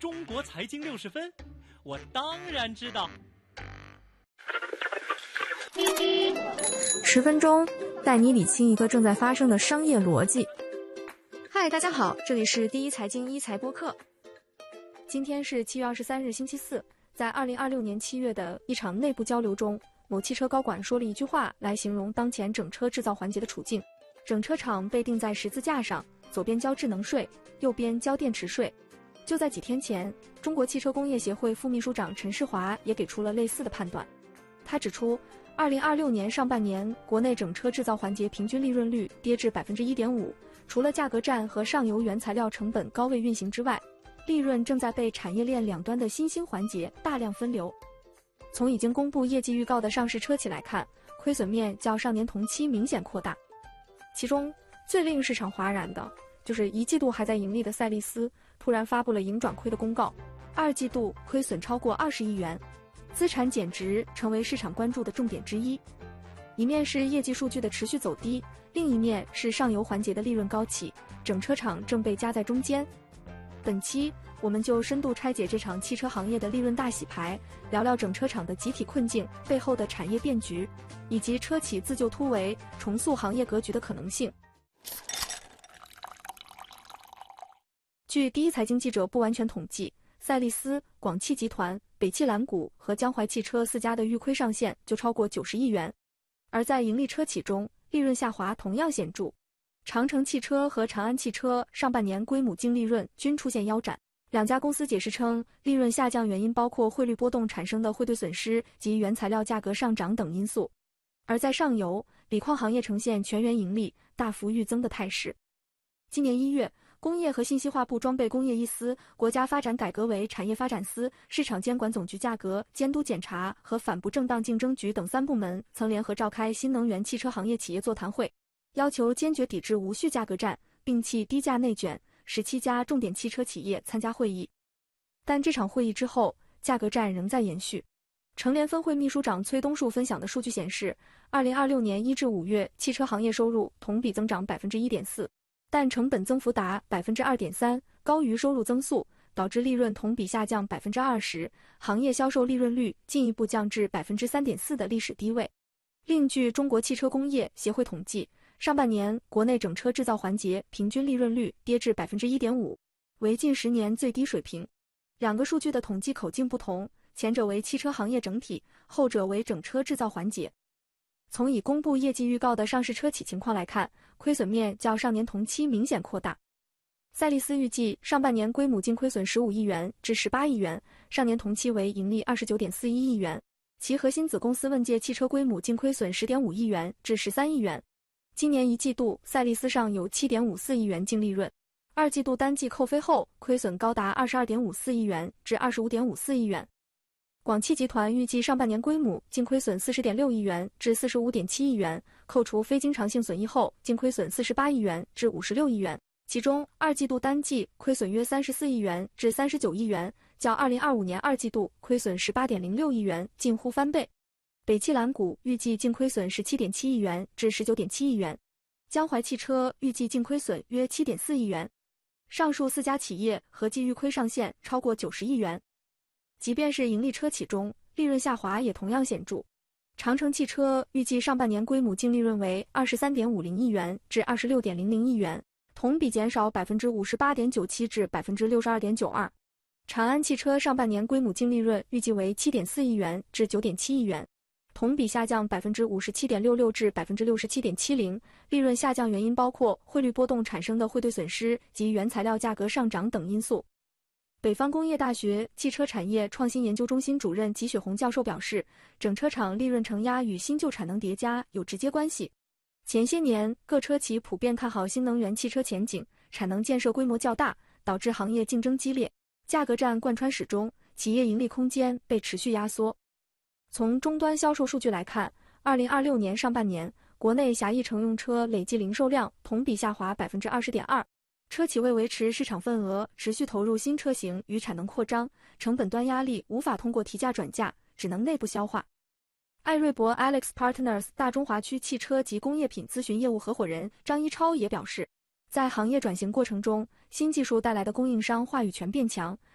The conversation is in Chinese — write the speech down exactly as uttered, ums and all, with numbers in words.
中国财经六十分，我当然知道。 十分钟带你理清一个正在发生的商业逻辑。嗨，大家好，这里是第一财经一财播客。今天是七月二十三日，星期四。在二零二六年七月的一场内部交流中，某汽车高管说了一句话来形容当前整车制造环节的处境。整车厂被钉在十字架上，左边交智能税，右边交电池税。就在几天前，中国汽车工业协会副秘书长陈世华也给出了类似的判断。他指出，二零二六年上半年国内整车制造环节平均利润率跌至 百分之一点五， 除了价格战和上游原材料成本高位运行之外，利润正在被产业链两端的新兴环节大量分流。从已经公布业绩预告的上市车企来看，亏损面较上年同期明显扩大。其中最令市场哗然的就是一季度还在盈利的赛力斯突然发布了盈转亏的公告，二季度亏损超过二十亿元，资产减值成为市场关注的重点之一。一面是业绩数据的持续走低，另一面是上游环节的利润高企，整车厂正被夹在中间。本期我们就深度拆解这场汽车行业的利润大洗牌，聊聊整车厂的集体困境背后的产业变局，以及车企自救突围重塑行业格局的可能性。据第一财经记者不完全统计，赛力斯、广汽集团、北汽蓝谷和江淮汽车四家的预亏上限就超过九十亿元。而在盈利车企中，利润下滑同样显著。长城汽车和长安汽车上半年归母净利润均出现腰斩。两家公司解释称，利润下降原因包括汇率波动产生的汇兑损失及原材料价格上涨等因素。而在上游，锂矿行业呈现全员盈利大幅预增的态势。今年一月，工业和信息化部装备工业一司、国家发展改革委产业发展司、市场监管总局价格监督检查和反不正当竞争局等三部门曾联合召开新能源汽车行业企业座谈会，要求坚决抵制无序价格战，摒弃低价内卷。十七家重点汽车企业参加会议，但这场会议之后，价格战仍在延续。成联分会秘书长崔东树分享的数据显示，二零二六年一至五月汽车行业收入同比增长 百分之一点四， 但成本增幅达 百分之二点三， 高于收入增速，导致利润同比下降 百分之二十， 行业销售利润率进一步降至 百分之三点四 的历史低位。另据中国汽车工业协会统计，上半年国内整车制造环节平均利润率跌至 百分之一点五， 为近十年最低水平。两个数据的统计口径不同，前者为汽车行业整体，后者为整车制造环节。从已公布业绩预告的上市车企情况来看，亏损面较上年同期明显扩大。赛力斯预计上半年归母净亏损十五亿元至十八亿元，上年同期为盈利 二十九点四一亿元，其核心子公司问界汽车归母净亏损 十点五亿元至十三亿元。今年一季度，赛力斯上有 七点五四亿元净利润，二季度单季扣非后亏损高达 二十二点五四亿元至 二十五点五四亿元。广汽集团预计上半年归母净亏损 四十点六亿元至 四十五点七亿元，扣除非经常性损益后净亏损四十八亿元至五十六亿元，其中二季度单季亏损约三十四亿元至三十九亿元，较二零二五年二季度亏损 十八点零六亿元近乎翻倍。北汽蓝谷预计净亏损 十七点七亿元至 十九点七亿元，江淮汽车预计净亏损约 七点四亿元。上述四家企业合计预亏上限超过九十亿元。即便是盈利车企中，利润下滑也同样显著。长城汽车预计上半年归母净利润为 二十三点五零亿元至 二十六点零零亿元，同比减少 百分之五十八点九七 至 百分之六十二点九二。长安汽车上半年归母净利润预计为 七点四亿元至 九点七亿元，同比下降 百分之五十七点六六 至 百分之六十七点七零， 利润下降原因包括汇率波动产生的汇兑损失及原材料价格上涨等因素。北方工业大学汽车产业创新研究中心主任吉雪红教授表示，整车厂利润承压与新旧产能叠加有直接关系。前些年各车企普遍看好新能源汽车前景，产能建设规模较大，导致行业竞争激烈，价格战贯穿始终，企业盈利空间被持续压缩。从终端销售数据来看，二零二六年上半年，国内狭义乘用车累计零售量同比下滑 百分之二十点二， 车企为维持市场份额，持续投入新车型与产能扩张，成本端压力无法通过提价转嫁，只能内部消化。艾瑞博 Alex Partners 大中华区汽车及工业品咨询业务合伙人张一超也表示，在行业转型过程中，新技术带来的供应商话语权变强，